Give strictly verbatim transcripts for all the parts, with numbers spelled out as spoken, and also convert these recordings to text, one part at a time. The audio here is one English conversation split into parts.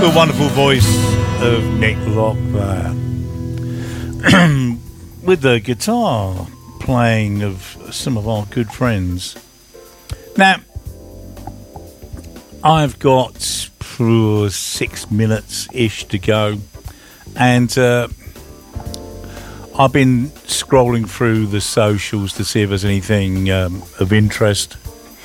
The wonderful voice of Nick Lock there. With the guitar playing of some of our good friends. Now, I've got uh, six minutes-ish to go, and uh, I've been scrolling through the socials to see if there's anything um, of interest.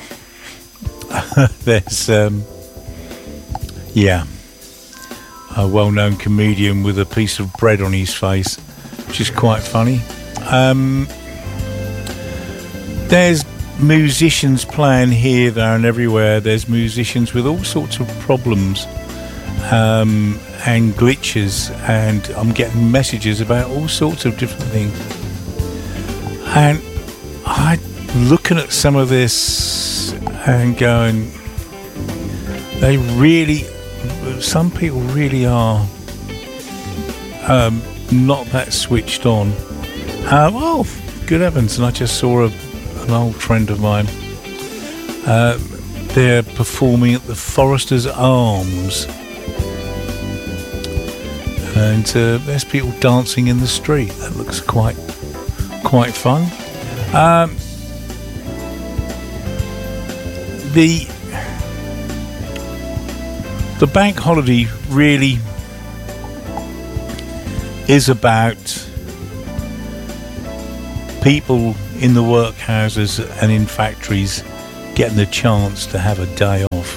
There's, um, yeah, a well-known comedian with a piece of bread on his face, which is quite funny. Um, there's musicians playing here, there and everywhere. There's musicians with all sorts of problems um, and glitches, and I'm getting messages about all sorts of different things. And I'm looking at some of this and going, they really, some people really are um, not that switched on. Uh, well, good heavens, and I just saw a, an old friend of mine. Uh, they're performing at the Foresters Arms. And uh, there's people dancing in the street. That looks quite quite fun. Um, the the bank holiday really is about people in the workhouses and in factories getting the chance to have a day off.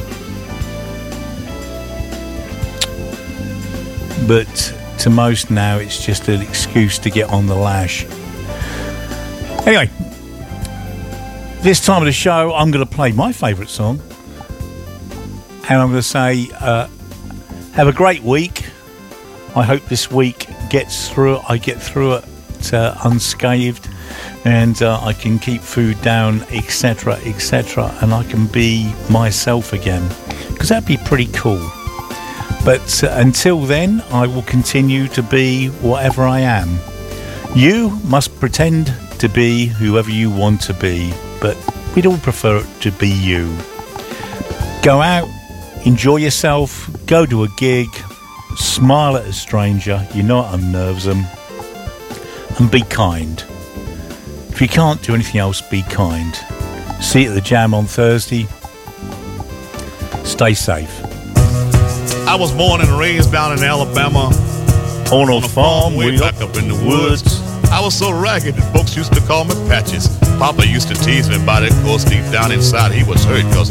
But to most now, it's just an excuse to get on the lash. Anyway, this time of the show, I'm going to play my favourite song. And I'm going to say, uh, have a great week. I hope this week gets through it. I get through it uh, unscathed. And uh, I can keep food down, et cetera, et cetera. And I can be myself again. Because that'd be pretty cool. But uh, until then, I will continue to be whatever I am. You must pretend to be whoever you want to be, but we'd all prefer it to be you. Go out, enjoy yourself, go to a gig, smile at a stranger, you know it unnerves them, and be kind. If you can't do anything else, be kind. See you at the Jam on Thursday. Stay safe. I was born and raised down in Alabama on a farm way back up in the woods. I was so ragged that folks used to call me Patches. Papa used to tease me about it, cause deep down inside he was hurt cause he